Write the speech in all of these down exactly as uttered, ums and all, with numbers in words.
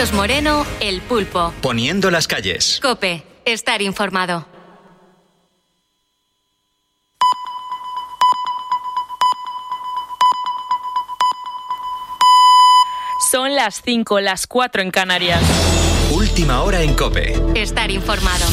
Carlos Moreno, El Pulpo. Poniendo las calles. COPE. Estar informado. Son las cinco, las cuatro en Canarias. Última hora en COPE. Estar informado.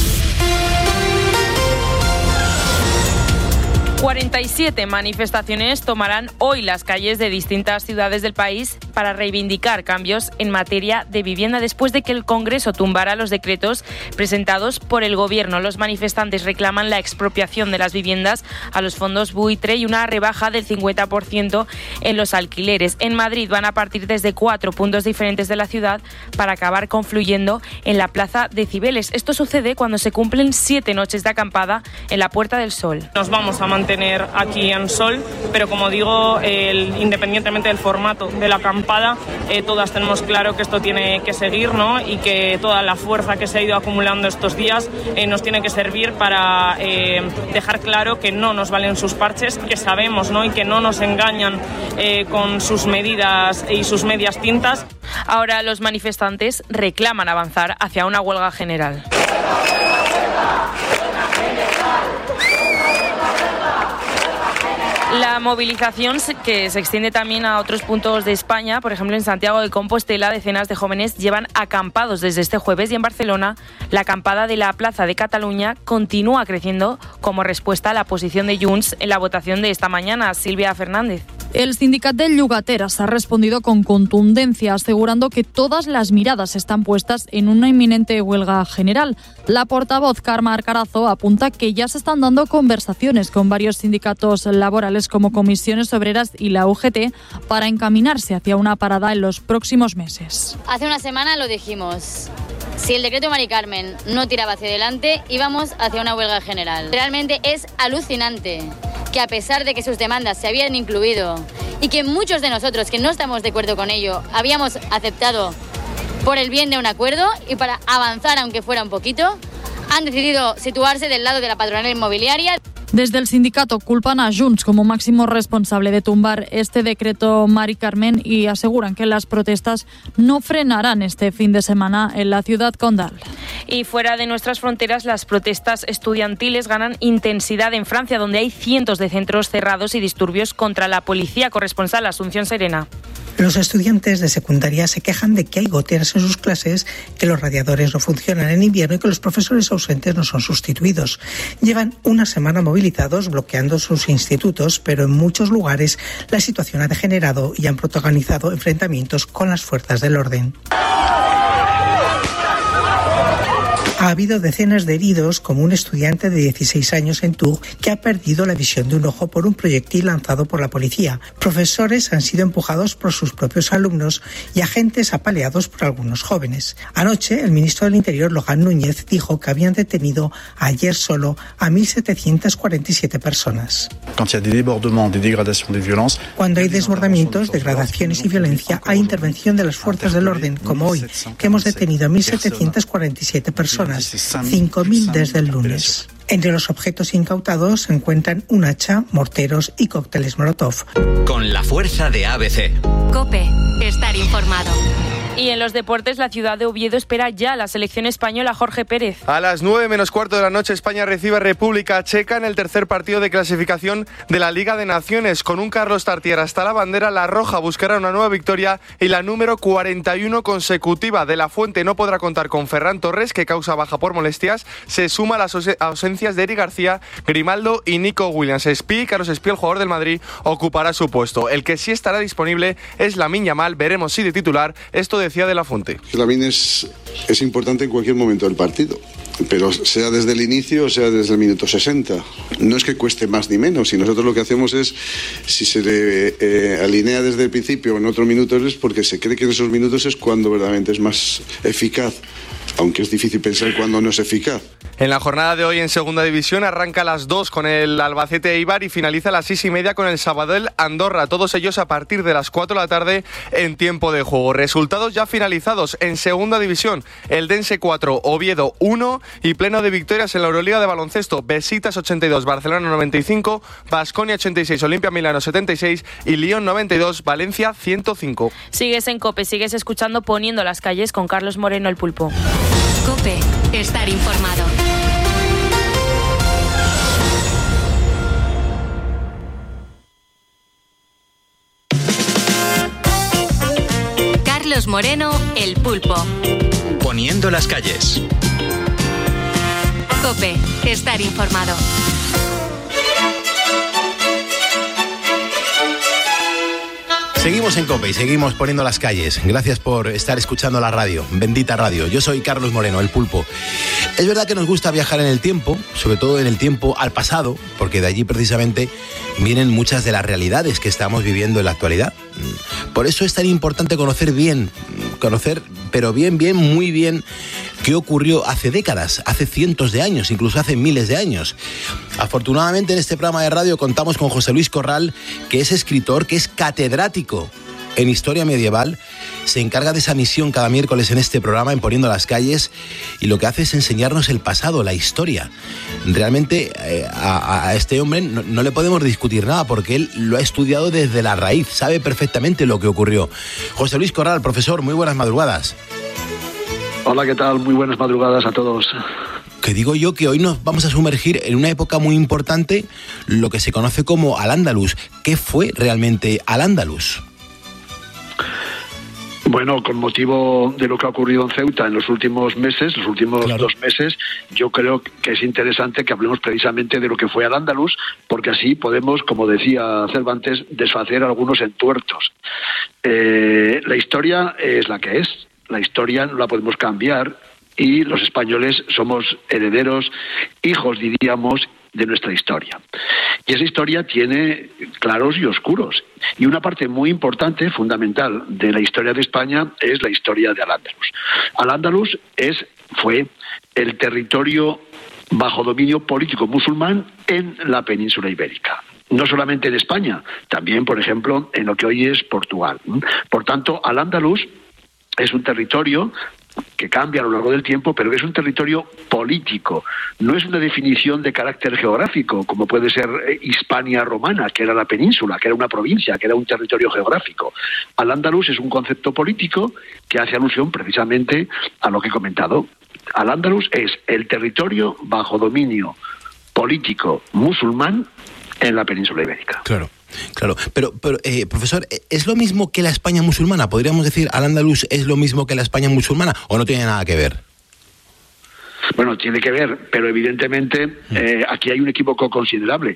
cuarenta y siete manifestaciones tomarán hoy las calles de distintas ciudades del país para reivindicar cambios en materia de vivienda después de que el Congreso tumbara los decretos presentados por el Gobierno. Los manifestantes reclaman la expropiación de las viviendas a los fondos buitre y una rebaja del cincuenta por ciento en los alquileres. En Madrid van a partir desde cuatro puntos diferentes de la ciudad para acabar confluyendo en la Plaza de Cibeles. Esto sucede cuando se cumplen siete noches de acampada en la Puerta del Sol. Nos vamos a mantener tener aquí en Sol, pero como digo, el, independientemente del formato de la acampada, eh, todas tenemos claro que esto tiene que seguir, ¿no? Y que toda la fuerza que se ha ido acumulando estos días eh, nos tiene que servir para eh, dejar claro que no nos valen sus parches, que sabemos, ¿no? Y que no nos engañan eh, con sus medidas y sus medias tintas. Ahora los manifestantes reclaman avanzar hacia una huelga general. La movilización, que se extiende también a otros puntos de España, por ejemplo en Santiago de Compostela, decenas de jóvenes llevan acampados desde este jueves, y en Barcelona la acampada de la Plaza de Cataluña continúa creciendo como respuesta a la posición de Junts en la votación de esta mañana. Silvia Fernández. El sindicat de llogateres ha respondido con contundencia, asegurando que todas las miradas están puestas en una inminente huelga general. La portavoz Carme Arcarazo apunta que ya se están dando conversaciones con varios sindicatos laborales como Comisiones Obreras y la U G T para encaminarse hacia una parada en los próximos meses. Hace una semana lo dijimos. Si el decreto Mari Carmen no tiraba hacia adelante, íbamos hacia una huelga general. Realmente es alucinante que a pesar de que sus demandas se habían incluido y que muchos de nosotros que no estamos de acuerdo con ello habíamos aceptado por el bien de un acuerdo y para avanzar aunque fuera un poquito, han decidido situarse del lado de la patronal inmobiliaria. Desde el sindicato culpan a Junts como máximo responsable de tumbar este decreto Mari Carmen y aseguran que las protestas no frenarán este fin de semana en la ciudad condal. Y fuera de nuestras fronteras, las protestas estudiantiles ganan intensidad en Francia, donde hay cientos de centros cerrados y disturbios contra la policía. Corresponsal Asunción Serena. Los estudiantes de secundaria se quejan de que hay goteras en sus clases, que los radiadores no funcionan en invierno y que los profesores ausentes no son sustituidos. Llevan una semana movilizados bloqueando sus institutos, pero en muchos lugares la situación ha degenerado y han protagonizado enfrentamientos con las fuerzas del orden. Ha habido decenas de heridos, como un estudiante de dieciséis años en Tours que ha perdido la visión de un ojo por un proyectil lanzado por la policía. Profesores han sido empujados por sus propios alumnos y agentes apaleados por algunos jóvenes. Anoche, el ministro del Interior, Logan Núñez, dijo que habían detenido ayer solo a mil setecientas cuarenta y siete personas. Cuando hay desbordamientos, degradaciones y violencia, hay intervención de las fuerzas del orden, como hoy, que hemos detenido a mil setecientas cuarenta y siete personas. cinco mil desde el lunes. Entre los objetos incautados se encuentran un hacha, morteros y cócteles Molotov. Con la fuerza de A B C. COPE. Estar informado. Y en los deportes, la ciudad de Oviedo espera ya a la selección española. Jorge Pérez. A las nueve menos cuarto de la noche, España recibe a República Checa en el tercer partido de clasificación de la Liga de Naciones. Con un Carlos Tartiere hasta la bandera, la roja buscará una nueva victoria y la número cuarenta y uno consecutiva. De la Fuente no podrá contar con Ferran Torres, que causa baja por molestias. Se suma a las ausencias de Eric García, Grimaldo y Nico Williams. Espí, Carlos Espí, el jugador del Madrid, ocupará su puesto. El que sí estará disponible es Lamine Yamal. Veremos si de titular. Esto decía de la Fuente. Lamine es, es importante en cualquier momento del partido, pero sea desde el inicio o sea desde el minuto sesenta. No es que cueste más ni menos, y nosotros lo que hacemos es, si se le eh, alinea desde el principio en otros minutos, es porque se cree que en esos minutos es cuando verdaderamente es más eficaz aunque es difícil pensar cuándo no es eficaz. En la jornada de hoy en Segunda División arranca a las dos con el Albacete Eibar y finaliza a las seis y media con el Sabadell Andorra. Todos ellos a partir de las cuatro de la tarde en tiempo de juego. Resultados ya finalizados en Segunda División. El Dense cuatro, Oviedo uno y pleno de victorias en la Euroliga de baloncesto. Besiktas ochenta y dos, Barcelona noventa y cinco, Baskonia ochenta y seis, Olimpia Milano setenta y seis y Lyon noventa y dos, Valencia ciento cinco. Sigues en COPE, sigues escuchando Poniendo las calles con Carlos Moreno, el Pulpo. COPE, estar informado. Carlos Moreno, el Pulpo. Poniendo las calles. COPE, estar informado. Seguimos en COPE y seguimos poniendo las calles. Gracias por estar escuchando la radio, bendita radio. Yo soy Carlos Moreno, el Pulpo. Es verdad que nos gusta viajar en el tiempo, sobre todo en el tiempo al pasado, porque de allí precisamente vienen muchas de las realidades que estamos viviendo en la actualidad. Por eso es tan importante conocer bien, conocer, pero bien, bien, muy bien, qué ocurrió hace décadas, hace cientos de años, incluso hace miles de años. Afortunadamente en este programa de radio contamos con José Luis Corral, que es escritor, que es catedrático en Historia Medieval, se encarga de esa misión cada miércoles en este programa, en Poniendo las Calles, y lo que hace es enseñarnos el pasado, la historia. Realmente eh, a, a este hombre no, no le podemos discutir nada, porque él lo ha estudiado desde la raíz, sabe perfectamente lo que ocurrió. José Luis Corral, profesor, muy buenas madrugadas. Hola, ¿qué tal? Muy buenas madrugadas a todos. Que digo yo que hoy nos vamos a sumergir en una época muy importante, lo que se conoce como Al-Ándalus. ¿Qué fue realmente Al-Ándalus? Bueno, con motivo de lo que ha ocurrido en Ceuta en los últimos meses, los últimos claro. dos meses, yo creo que es interesante que hablemos precisamente de lo que fue Al-Ándalus, porque así podemos, como decía Cervantes, deshacer algunos entuertos. Eh, la historia es la que es, la historia no la podemos cambiar y los españoles somos herederos, hijos, diríamos, de nuestra historia. Y esa historia tiene claros y oscuros. Y una parte muy importante, fundamental, de la historia de España es la historia de Al-Ándalus. Al-Ándalus es, fue el territorio bajo dominio político musulmán en la península ibérica. No solamente en España, también, por ejemplo, en lo que hoy es Portugal. Por tanto, Al-Ándalus es un territorio que cambia a lo largo del tiempo, pero es un territorio político. No es una definición de carácter geográfico, como puede ser Hispania romana, que era la península, que era una provincia, que era un territorio geográfico. Al-Ándalus es un concepto político que hace alusión precisamente a lo que he comentado. Al-Ándalus es el territorio bajo dominio político musulmán en la península ibérica. Claro. Claro, pero, pero eh, profesor, ¿es lo mismo que la España musulmana? ¿Podríamos decir Al-Ándalus es lo mismo que la España musulmana o no tiene nada que ver? Bueno, tiene que ver, pero evidentemente eh, aquí hay un equívoco considerable,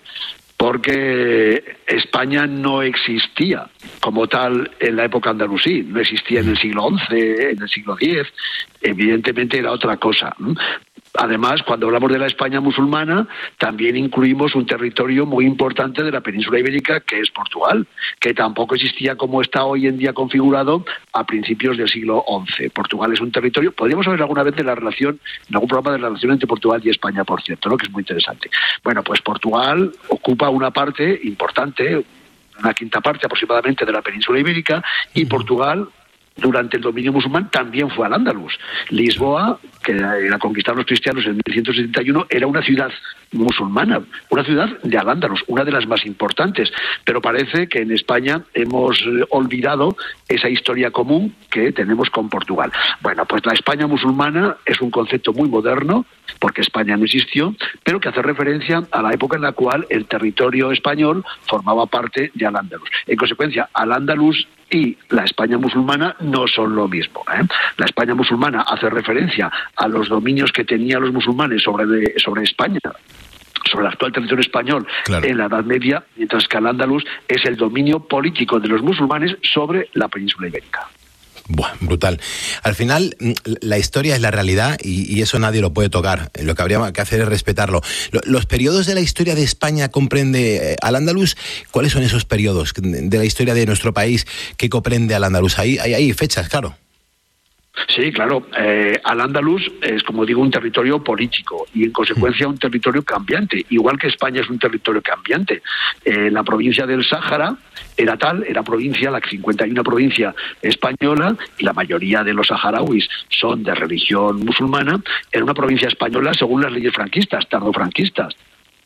porque España no existía como tal en la época andalusí, no existía en el siglo once, en el siglo diez, evidentemente era otra cosa. Además, cuando hablamos de la España musulmana, también incluimos un territorio muy importante de la península ibérica, que es Portugal, que tampoco existía como está hoy en día configurado a principios del siglo once. Portugal es un territorio, podríamos hablar alguna vez de la relación, en algún programa de la relación entre Portugal y España, por cierto, ¿no? Que es muy interesante. Bueno, pues Portugal ocupa una parte importante, una quinta parte aproximadamente de la península ibérica, y Portugal, durante el dominio musulmán, también fue Al-Ándalus. Lisboa, que la conquistaron los cristianos en mil ciento setenta y uno, era una ciudad musulmana, una ciudad de Al-Ándalus, una de las más importantes, pero parece que en España hemos olvidado esa historia común que tenemos con Portugal. Bueno, pues la España musulmana es un concepto muy moderno, porque España no existió, pero que hace referencia a la época en la cual el territorio español formaba parte de Al-Ándalus. En consecuencia, Al-Ándalus y la España musulmana no son lo mismo, ¿eh? La España musulmana hace referencia a los dominios que tenían los musulmanes sobre, sobre España, sobre el actual territorio español, claro, en la Edad Media, mientras que Al-Ándalus es el dominio político de los musulmanes sobre la península ibérica. Buah, brutal. Al final, la historia es la realidad y, y eso nadie lo puede tocar. Lo que habría que hacer es respetarlo. Los periodos de la historia de España comprende Al-Ándalus. ¿Cuáles son esos periodos de la historia de nuestro país que comprende Al-Ándalus? Ahí hay, hay fechas, claro. Sí, claro. Eh, Al-Ándalus es, como digo, un territorio político y, en consecuencia, un territorio cambiante. Igual que España es un territorio cambiante. Eh, la provincia del Sáhara era tal, era provincia, la cincuenta y una provincia española, y la mayoría de los saharauis son de religión musulmana, era una provincia española según las leyes franquistas, tardofranquistas.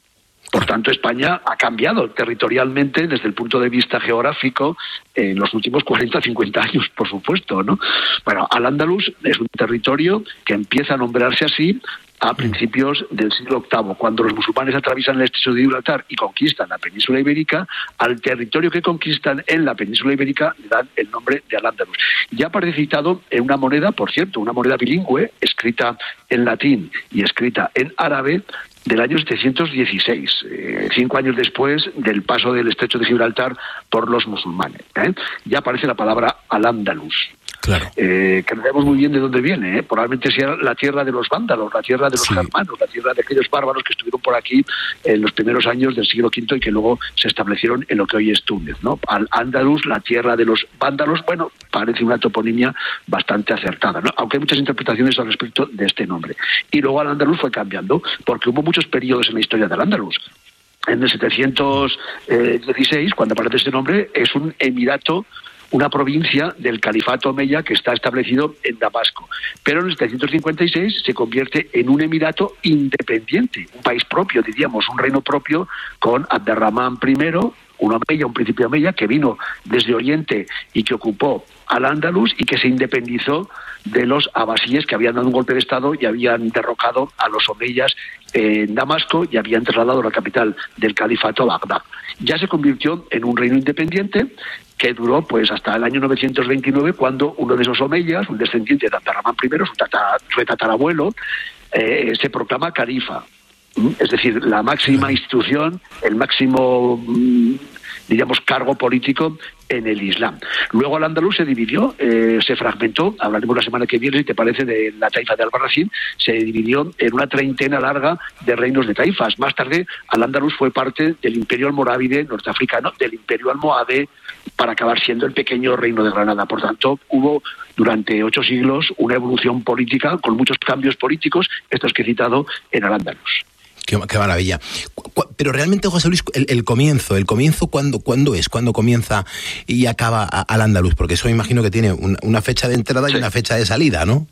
Por tanto, España ha cambiado territorialmente desde el punto de vista geográfico en los últimos cuarenta a cincuenta años, por supuesto, ¿no? Bueno, Al-Ándalus es un territorio que empieza a nombrarse así a principios del siglo octavo, cuando los musulmanes atraviesan el estrecho de Gibraltar y conquistan la península ibérica. Al territorio que conquistan en la península ibérica le dan el nombre de Al-Ándalus. Ya aparece citado en una moneda, por cierto, una moneda bilingüe, escrita en latín y escrita en árabe, del año setecientos dieciséis, eh, cinco años después del paso del estrecho de Gibraltar por los musulmanes. ¿eh? Ya aparece la palabra Al-Ándalus. Claro. Eh, que no sabemos muy bien de dónde viene, ¿eh? Probablemente sea la tierra de los vándalos, la tierra de los sí. germanos, la tierra de aquellos bárbaros que estuvieron por aquí en los primeros años del siglo quinto y que luego se establecieron en lo que hoy es Túnez, ¿no? Al-Ándalus, la tierra de los vándalos, bueno, parece una toponimia bastante acertada, ¿no? Aunque hay muchas interpretaciones al respecto de este nombre. Y luego Al-Ándalus fue cambiando, porque hubo muchos periodos en la historia de Al-Ándalus. En el setecientos dieciséis, cuando aparece este nombre, es un emirato, una provincia del califato omeya que está establecido en Damasco. Pero en el setecientos cincuenta y seis se convierte en un emirato independiente, un país propio, diríamos, un reino propio, con Abderramán primero, un omeya, un príncipe omeya, que vino desde Oriente y que ocupó Al-Ándalus y que se independizó de los abasíes, que habían dado un golpe de Estado y habían derrocado a los omeyas en Damasco y habían trasladado la capital del califato a Bagdad. Ya se convirtió en un reino independiente que duró pues hasta el año novecientos veintinueve, cuando uno de esos omeyas, un descendiente de Abderramán primero, su retatarabuelo, eh, se proclama califa. Es decir, la máxima institución, el máximo, diríamos, cargo político en el Islam. Luego Al-Ándalus se dividió, eh, se fragmentó, hablaremos la semana que viene, si te parece, de la taifa de Albarracín, se dividió en una treintena larga de reinos de taifas. Más tarde, Al-Ándalus fue parte del Imperio Almorávide norteafricano, del Imperio Almohade, para acabar siendo el pequeño reino de Granada. Por tanto, hubo durante ocho siglos una evolución política con muchos cambios políticos, estos que he citado, en Al-Ándalus. Qué, qué maravilla. Pero realmente, José Luis, el, el comienzo, el comienzo ¿cuándo, ¿cuándo es? ¿Cuándo comienza y acaba Al-Ándalus? Porque eso imagino que tiene un, una fecha de entrada sí. y una fecha de salida, ¿no?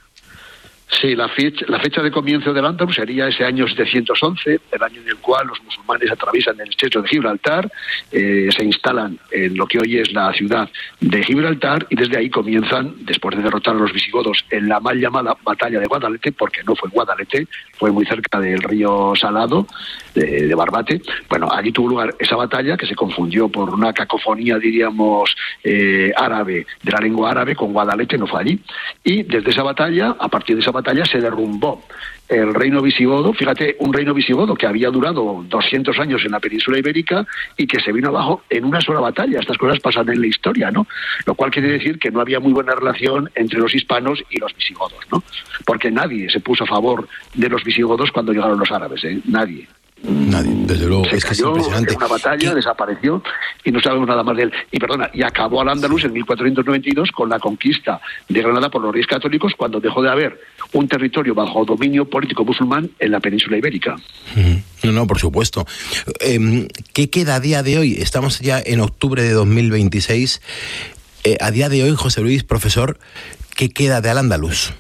Sí, la fecha, la fecha de comienzo del Al-Ándalus sería ese año setecientos once, el año en el cual los musulmanes atraviesan el estrecho de Gibraltar, eh, se instalan en lo que hoy es la ciudad de Gibraltar, y desde ahí comienzan, después de derrotar a los visigodos en la mal llamada batalla de Guadalete, porque no fue Guadalete, fue muy cerca del río Salado, de, de Barbate. Bueno, allí tuvo lugar esa batalla, que se confundió por una cacofonía, diríamos, eh, árabe, de la lengua árabe, con Guadalete, no fue allí. Y desde esa batalla, a partir de esa batalla, se derrumbó el reino visigodo. Fíjate, un reino visigodo que había durado doscientos años en la península ibérica y que se vino abajo en una sola batalla. Estas cosas pasan en la historia, ¿no? Lo cual quiere decir que no había muy buena relación entre los hispanos y los visigodos, ¿no? Porque nadie se puso a favor de los visigodos cuando llegaron los árabes, ¿eh? Nadie. Nadie, desde luego. Se es que cayó es impresionante. en una batalla, ¿Qué? desapareció y no sabemos nada más de él. Y perdona, y acabó Al-Ándalus en mil cuatrocientos noventa y dos con la conquista de Granada por los reyes católicos, cuando dejó de haber un territorio bajo dominio político musulmán en la península ibérica. No, no, por supuesto. Eh, ¿Qué queda a día de hoy? Estamos ya en octubre de dos mil veintiséis. Eh, a día de hoy, José Luis, profesor, ¿qué queda de Al-Ándalus?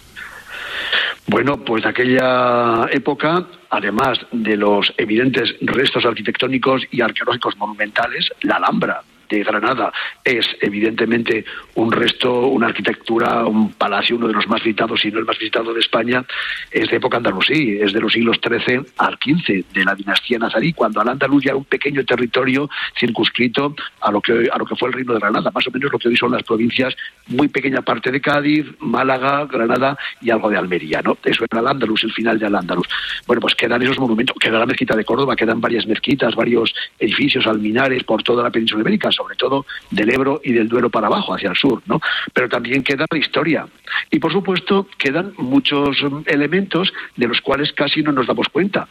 Bueno, pues de aquella época, además de los evidentes restos arquitectónicos y arqueológicos monumentales, la Alhambra de Granada es evidentemente un resto, una arquitectura, un palacio, uno de los más visitados, si no el más visitado de España, es de época andalusí, es de los siglos trece al quince, de la dinastía nazarí, cuando Al-Ándalus ya era un pequeño territorio circunscrito a lo que a lo que fue el reino de Granada, más o menos lo que hoy son las provincias, muy pequeña parte de Cádiz, Málaga, Granada y algo de Almería, ¿no? Eso era Al-Ándalus, el final de Al-Ándalus. Bueno, pues quedan esos monumentos, queda la mezquita de Córdoba, quedan varias mezquitas, varios edificios alminares por toda la península ibérica, sobre todo del Ebro y del Duero para abajo, hacia el sur, ¿no? Pero también queda la historia. Y, por supuesto, quedan muchos elementos de los cuales casi no nos damos cuenta.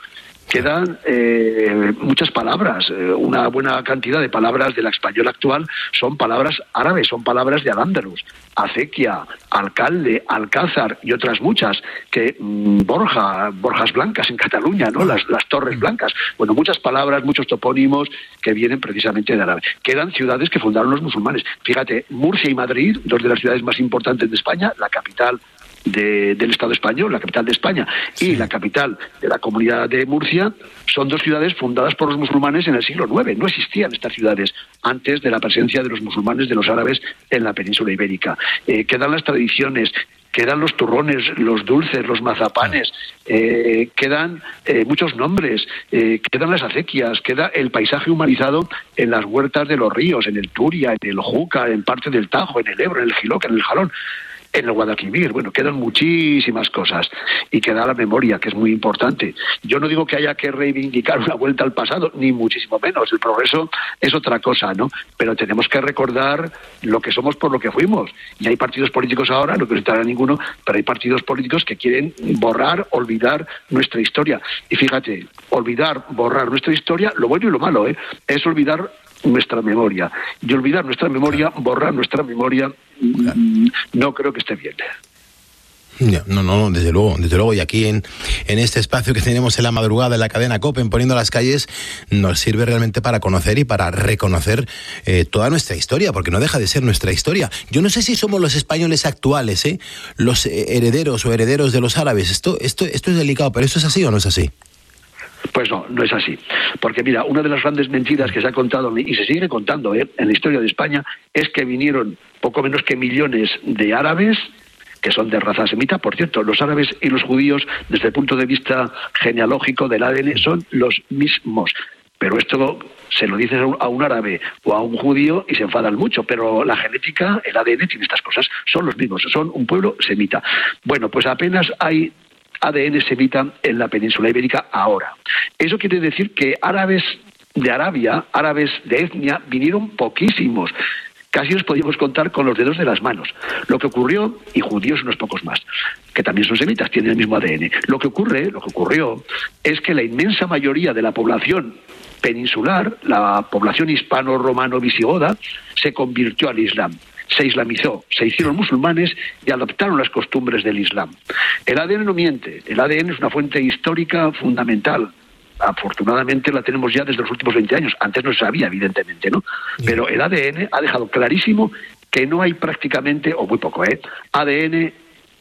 Quedan eh, muchas palabras, eh, una buena cantidad de palabras de la española actual son palabras árabes, son palabras de Al-Ándalus, acequia, alcalde, alcázar y otras muchas, que mmm, Borja, Borjas Blancas en Cataluña, ¿no? Las, las Torres Blancas. Bueno, muchas palabras, muchos topónimos que vienen precisamente de árabe. Quedan ciudades que fundaron los musulmanes. Fíjate, Murcia y Madrid, dos de las ciudades más importantes de España, la capital De, del Estado español, la capital de España, sí. y la capital de la Comunidad de Murcia, son dos ciudades fundadas por los musulmanes en el siglo nueve. No existían estas ciudades antes de la presencia de los musulmanes, de los árabes en la península ibérica. Eh, quedan las tradiciones, quedan los turrones, los dulces, los mazapanes, eh, quedan eh, muchos nombres, eh, quedan las acequias, queda el paisaje humanizado en las huertas de los ríos, en el Turia, en el Júcar, en parte del Tajo, en el Ebro, en el Jiloca, en el Jalón, en el Guadalquivir. Bueno, quedan muchísimas cosas y queda la memoria, que es muy importante. Yo no digo que haya que reivindicar una vuelta al pasado, ni muchísimo menos. El progreso es otra cosa, ¿no? Pero tenemos que recordar lo que somos por lo que fuimos. Y hay partidos políticos ahora, no quiero citar a ninguno, pero hay partidos políticos que quieren borrar, olvidar nuestra historia. Y fíjate, olvidar, borrar nuestra historia, lo bueno y lo malo, ¿eh? Es olvidar nuestra memoria. Y olvidar nuestra memoria, borrar nuestra memoria, claro. no creo que esté bien. No, no, desde luego, desde luego. Y aquí en, en este espacio que tenemos en la madrugada en la cadena COPE, en Poniendo las Calles, nos sirve realmente para conocer y para reconocer eh, toda nuestra historia, porque no deja de ser nuestra historia. Yo no sé si somos los españoles actuales, ¿eh? los herederos o herederos de los árabes. Esto, esto, esto es delicado, pero ¿esto es así o no es así? Pues no, no es así. Porque mira, una de las grandes mentiras que se ha contado, y se sigue contando ¿eh? en la historia de España, es que vinieron poco menos que millones de árabes que son de raza semita. Por cierto, los árabes y los judíos, desde el punto de vista genealógico del A D N, son los mismos. Pero esto se lo dices a un árabe o a un judío y se enfadan mucho, pero la genética, el A D N tiene estas cosas, son los mismos, son un pueblo semita. Bueno, pues apenas hay A D N semita en la península ibérica ahora. Eso quiere decir que árabes de Arabia, árabes de etnia, vinieron poquísimos. Casi los podíamos contar con los dedos de las manos. Lo que ocurrió, y judíos unos pocos más, que también son semitas, tienen el mismo A D N. Lo que ocurre, lo que ocurrió, es que la inmensa mayoría de la población peninsular, la población hispano-romano-visigoda, se convirtió al Islam. Se islamizó, se hicieron musulmanes y adoptaron las costumbres del Islam. El A D N no miente, el A D N es una fuente histórica fundamental. Afortunadamente la tenemos ya desde los últimos veinte años. Antes no se sabía, evidentemente, ¿no? Pero el A D N ha dejado clarísimo que no hay prácticamente, o muy poco, ¿eh? A D N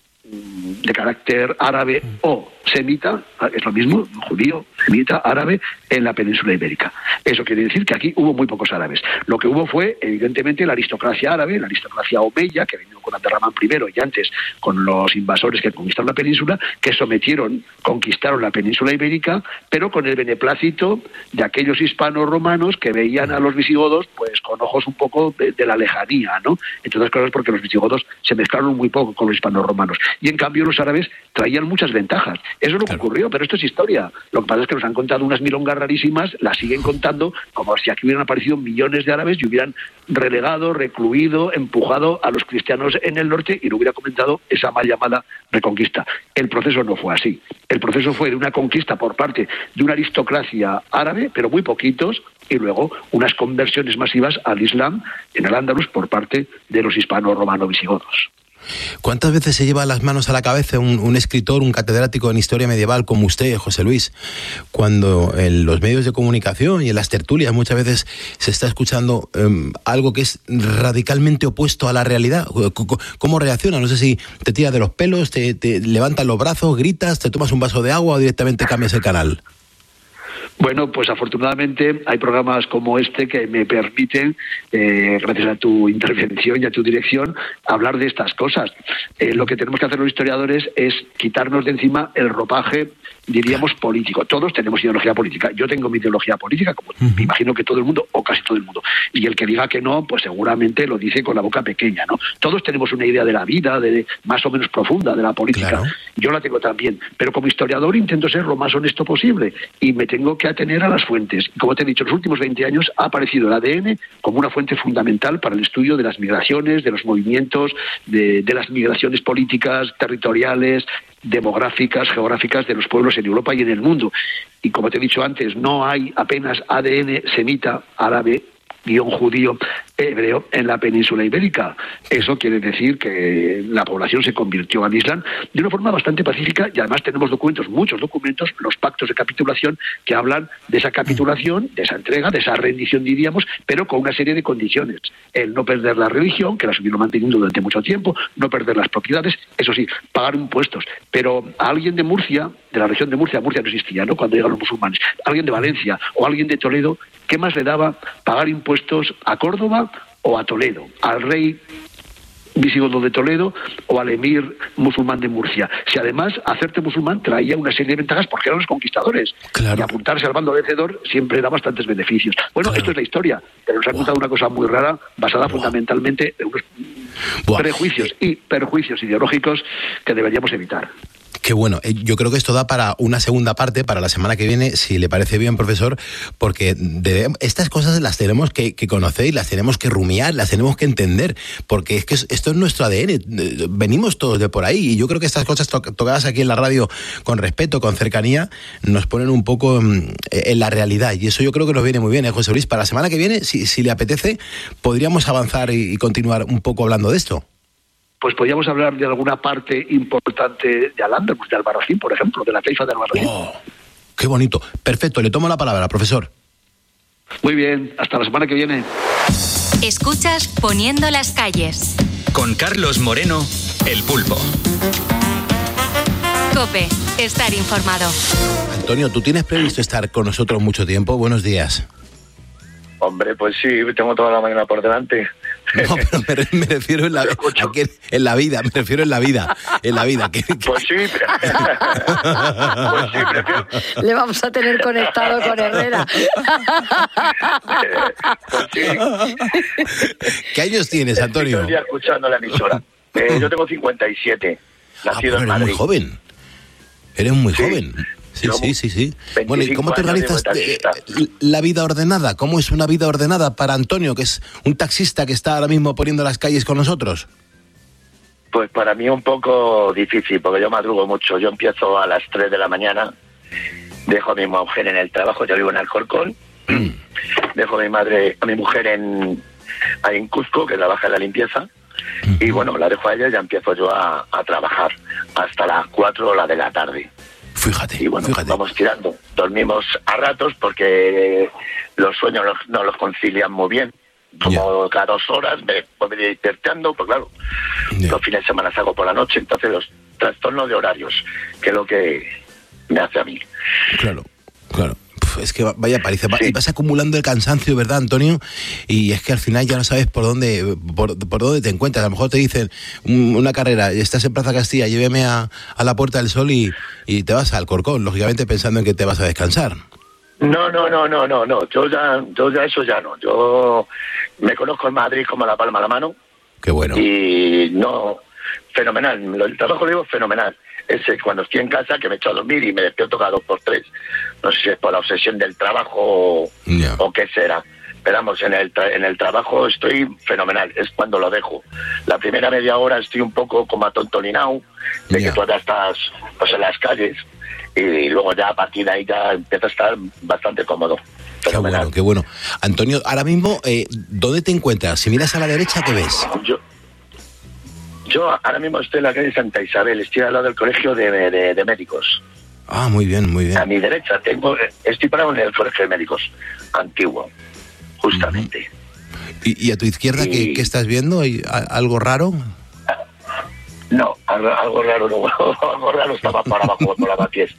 de carácter árabe o semita, es lo mismo, judío, semita, árabe, en la península ibérica. Eso quiere decir que aquí hubo muy pocos árabes. Lo que hubo fue, evidentemente, la aristocracia árabe, la aristocracia omeya, que vino con Abderramán primero y antes con los invasores que conquistaron la península, que sometieron, conquistaron la península ibérica, pero con el beneplácito de aquellos hispanos romanos que veían a los visigodos pues con ojos un poco de, de la lejanía, ¿no? Entre otras cosas porque los visigodos se mezclaron muy poco con los hispanos romanos. Y en cambio los árabes traían muchas ventajas. Eso es lo que claro. ocurrió, pero esto es historia. Lo que pasa es que nos han contado unas milongas rarísimas, las siguen contando como si aquí hubieran aparecido millones de árabes y hubieran relegado, recluido, empujado a los cristianos en el norte y no hubiera comentado esa mal llamada reconquista. El proceso no fue así. El proceso fue de una conquista por parte de una aristocracia árabe, pero muy poquitos, y luego unas conversiones masivas al Islam en el Andalus por parte de los hispano-romano-visigodos. ¿Cuántas veces se lleva las manos a la cabeza un, un escritor, un catedrático en historia medieval como usted, José Luis, cuando en los medios de comunicación y en las tertulias muchas veces se está escuchando um, algo que es radicalmente opuesto a la realidad? ¿Cómo reacciona? No sé si te tira de los pelos, te, te levantas los brazos, gritas, te tomas un vaso de agua o directamente cambias el canal. Bueno, pues afortunadamente hay programas como este que me permiten, eh, gracias a tu intervención y a tu dirección, hablar de estas cosas. Eh, lo que tenemos que hacer los historiadores es quitarnos de encima el ropaje, diríamos, político. Todos tenemos ideología política. Yo tengo mi ideología política, como uh-huh. me imagino que todo el mundo, o casi todo el mundo. Y el que diga que no, pues seguramente lo dice con la boca pequeña, ¿no? Todos tenemos una idea de la vida, de más o menos profunda, de la política. Claro. Yo la tengo también. Pero como historiador intento ser lo más honesto posible y me tengo que atener a las fuentes. Y como te he dicho, en los últimos veinte años ha aparecido el A D N como una fuente fundamental para el estudio de las migraciones, de los movimientos, de, de las migraciones políticas, territoriales, demográficas, geográficas de los pueblos en Europa y en el mundo. Y como te he dicho antes, no hay apenas A D N semita, árabe, guión judío, hebreo en la península ibérica. Eso quiere decir que la población se convirtió al Islam de una forma bastante pacífica, y además tenemos documentos, muchos documentos, los pactos de capitulación, que hablan de esa capitulación, de esa entrega, de esa rendición, diríamos, pero con una serie de condiciones. El no perder la religión, que la estuvieron manteniendo durante mucho tiempo, no perder las propiedades, eso sí, pagar impuestos. Pero a alguien de Murcia, de la región de Murcia, Murcia no existía, ¿no?, cuando llegaron los musulmanes, alguien de Valencia o alguien de Toledo, ¿qué más le daba pagar impuestos a Córdoba o a Toledo, al rey visigodo de Toledo o al emir musulmán de Murcia? Si además hacerte musulmán traía una serie de ventajas porque eran los conquistadores, claro, y apuntarse al bando vencedor siempre da bastantes beneficios. Bueno, claro, esto es la historia, pero nos ha contado una cosa muy rara, basada Buah. fundamentalmente en unos Buah. prejuicios y perjuicios ideológicos que deberíamos evitar. Qué bueno, yo creo que esto da para una segunda parte, para la semana que viene, si le parece bien, profesor, porque debemos, estas cosas las tenemos que, que conocer y las tenemos que rumiar, las tenemos que entender, porque es que esto es nuestro A D N, venimos todos de por ahí, y yo creo que estas cosas to- tocadas aquí en la radio con respeto, con cercanía, nos ponen un poco en, en la realidad, y eso yo creo que nos viene muy bien, ¿eh, José Luis? Para la semana que viene, si, si le apetece, podríamos avanzar y, y continuar un poco hablando de esto. Pues podríamos hablar de alguna parte importante de Al-Ándalus, de Albarracín, por ejemplo, de la taifa de Albarracín. Oh, ¡qué bonito! Perfecto, le tomo la palabra, profesor. Muy bien, hasta la semana que viene. Escuchas Poniendo las calles. Con Carlos Moreno, El Pulpo. COPE, estar informado. Antonio, ¿tú tienes previsto estar con nosotros mucho tiempo? Buenos días. Hombre, pues sí, tengo toda la mañana por delante. No, pero me, me refiero en la, aquí, en la vida, me refiero en la vida, en la vida. Que, que... Pues sí, pues sí, prefiero... Le vamos a tener conectado con Herrera. Pues sí. ¿Qué años tienes, Antonio? Estoy escuchando la emisora. Eh, yo tengo cincuenta y siete, nacido ah, en Madrid. Eres muy joven, eres muy sí. joven. Sí, sí, sí, sí. Bueno, ¿y cómo te organizas eh, la vida ordenada? ¿Cómo es una vida ordenada para Antonio, que es un taxista que está ahora mismo poniendo las calles con nosotros? Pues para mí un poco difícil, porque yo madrugo mucho. Yo empiezo a las tres de la mañana, dejo a mi mujer en el trabajo, yo vivo en Alcorcón, mm. dejo a mi madre, a mi mujer en, ahí en Cuzco, que trabaja en la limpieza, mm. y bueno, la dejo a ella y ya empiezo yo a, a trabajar hasta las cuatro o la de la tarde. Fíjate, y bueno, fíjate. Vamos tirando. Dormimos a ratos porque los sueños los, no los concilian muy bien. Como yeah. cada dos horas me voy despertando, pues claro, yeah. los fines de semana salgo por la noche, entonces los trastornos de horarios, que es lo que me hace a mí. Claro, claro. Es que vaya paliza, sí. Y vas acumulando el cansancio, ¿verdad, Antonio? Y es que al final ya no sabes por dónde por, por dónde te encuentras. A lo mejor te dicen una carrera, estás en Plaza Castilla, lléveme a, a la Puerta del Sol y, y te vas al Alcorcón, lógicamente pensando en que te vas a descansar. No, no, no, no, no, no. Yo ya, yo ya eso ya no. Yo me conozco en Madrid como la palma de la mano. Qué bueno. Y no, fenomenal. El trabajo digo fenomenal. Ese cuando estoy en casa que me echo a dormir y me despierto cada dos por tres. No sé si es por la obsesión del trabajo o, yeah. o qué será. Pero vamos, en el, tra- en el trabajo estoy fenomenal, es cuando lo dejo. La primera media hora estoy un poco como atontolinado, de yeah. que todavía estás pues, en las calles, y luego ya a partir de ahí ya empiezo a estar bastante cómodo. Qué bueno, qué bueno. Antonio, ahora mismo, eh, ¿dónde te encuentras? Si miras a la derecha, ¿qué ves? Yo, yo ahora mismo estoy en la calle Santa Isabel, estoy al lado del colegio de, de, de médicos. Ah, muy bien, muy bien. A mi derecha tengo, estoy parado en el colegio de médicos antiguo, justamente. Uh-huh. ¿Y, y a tu izquierda y... ¿qué, qué estás viendo? ¿Hay algo raro? No, algo, algo raro no, algo raro estaba para abajo, por la pies.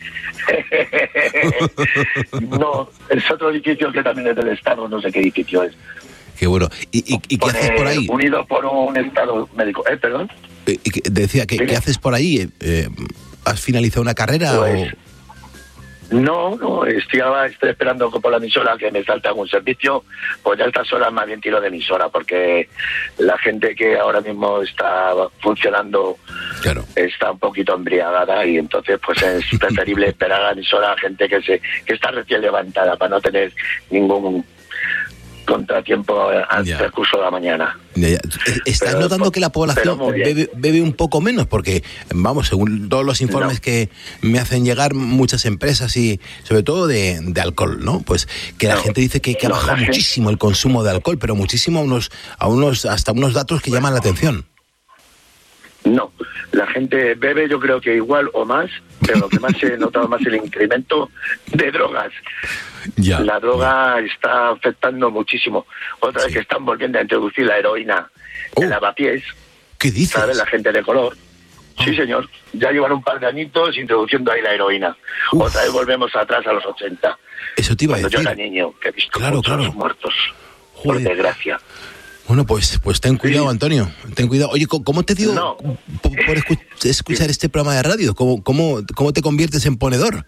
No, es otro edificio que también es del Estado, no sé qué edificio es. Qué bueno. ¿Y, y, y qué haces por ahí? Unido por un Estado médico. ¿Eh, perdón? Eh, decía, ¿qué, ¿qué haces por ahí? Eh, ¿Has finalizado una carrera pues, o...? No, no, estoy, estoy esperando por la emisora que me salte algún servicio, pues ya a estas horas más bien tiro de emisora, porque la gente que ahora mismo está funcionando claro. está un poquito embriagada y entonces pues es preferible esperar a la emisora a gente que se que está recién levantada para no tener ningún contratiempo al Ya. transcurso de la mañana. Ya, ya. ¿Estás Pero- notando que la población pero muy bien. bebe, bebe un poco menos? Porque, vamos, según todos los informes No. que me hacen llegar muchas empresas y sobre todo de, de alcohol, ¿no? Pues que la No. gente dice que, que ha No, bajado la gente- muchísimo el consumo de alcohol, pero muchísimo a unos, a unos, hasta unos datos que llaman la atención. No, la gente bebe yo creo que igual o más, pero lo que más he notado más es el incremento de drogas. Ya. La droga está afectando muchísimo. Otra Sí. vez que están volviendo a introducir la heroína en Oh. lavapiés, ¿Qué dices? ¿sabes? La gente de color. Ah. Sí, señor. Ya llevan un par de añitos introduciendo ahí la heroína. Uf. Otra vez volvemos atrás a los ochenta. Eso te iba a Cuando yo decir. era niño, que he visto Claro, muchos claro. muertos. Joder. Por desgracia. Bueno, pues, pues ten cuidado, Sí. Antonio. Ten cuidado. Oye, ¿cómo- ¿cómo te dio No. por, por escu- escuchar este programa de radio? ¿Cómo, cómo, ¿Cómo te conviertes en ponedor?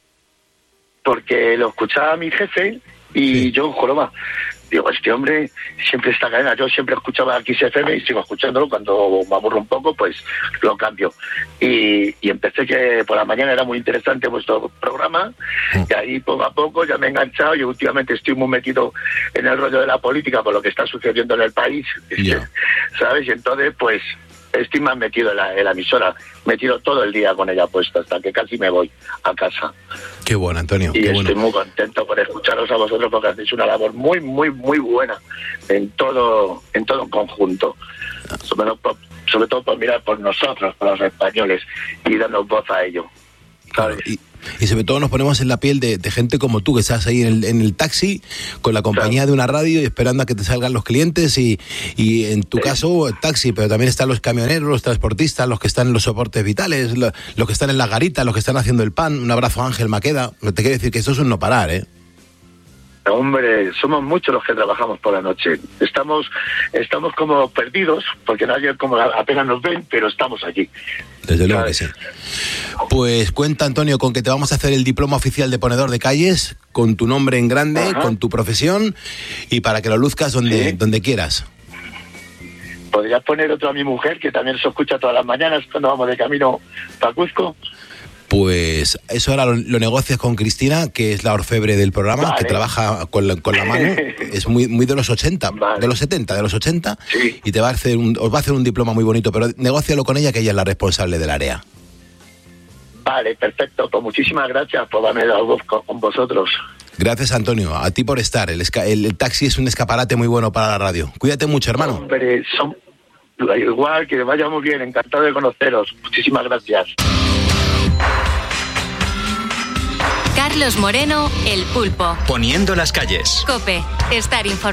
Porque lo escuchaba mi jefe y Sí. yo, joroba, digo, este hombre siempre está cadena. Yo siempre escuchaba X F M y sigo escuchándolo. Cuando me aburro un poco, pues lo cambio. Y, y empecé que por la mañana era muy interesante vuestro programa y ahí poco a poco ya me he enganchado y últimamente estoy muy metido en el rollo de la política por lo que está sucediendo en el país, Ya. ¿sabes? Y entonces, pues, estoy más metido en la, en la emisora. Me tiro todo el día con ella puesta hasta que casi me voy a casa. Qué bueno, Antonio. Y Qué estoy bueno. muy contento por escucharos a vosotros porque hacéis una labor muy, muy, muy buena en todo en todo conjunto. Sobre, todo por- sobre todo por mirar por nosotros, por los españoles, y darnos voz a ello. Claro, ¿sabes? y, y sobre todo nos ponemos en la piel de, de gente como tú, que estás ahí en el, en el taxi con la compañía Claro. de una radio y esperando a que te salgan los clientes y, y en tu Sí. caso el taxi, pero también están los camioneros, los transportistas, los que están en los soportes vitales, lo- los que están en la garita, los que están haciendo el pan. Un abrazo a Ángel Maqueda. Te quiero decir que esto es un no parar, ¿eh? Hombre, somos muchos los que trabajamos por la noche. Estamos estamos como perdidos, porque nadie como apenas nos ven, pero estamos allí. Desde luego que ¿Sabes? sí. Pues cuenta, Antonio, con que te vamos a hacer el diploma oficial de ponedor de calles, con tu nombre en grande, Ajá. con tu profesión, y para que lo luzcas donde, Sí. donde quieras. Podrías poner otro a mi mujer, que también se escucha todas las mañanas cuando vamos de camino para Cuzco. Pues eso ahora lo, lo negocias con Cristina, que es la orfebre del programa, Vale. que trabaja con la, con la mano. Es muy muy de los ochenta, Vale. de los setenta, de los ochenta, Sí. y te va a hacer un, os va a hacer un diploma muy bonito, pero negócialo con ella, que ella es la responsable del área. Vale, perfecto. Pues muchísimas gracias por darme la voz con, con vosotros. Gracias, Antonio, a ti por estar. El, esca- el- el taxi es un escaparate muy bueno para la radio. Cuídate mucho, hermano. Hombre, son igual, que vaya muy bien. Encantado de conoceros. Muchísimas gracias. Carlos Moreno, El Pulpo. Poniendo las calles. Cope, estar informado.